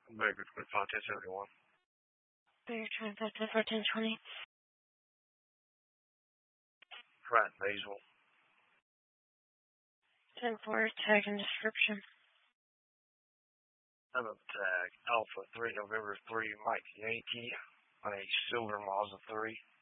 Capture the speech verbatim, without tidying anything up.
Baker twenty-five, ten seventy-one. Baker twenty-five, twenty-four, ten twenty. Pratt Basil. ten four, tag and description. I'm a tag. Alpha three, November three, Mike Yankee on a silver Mazda three.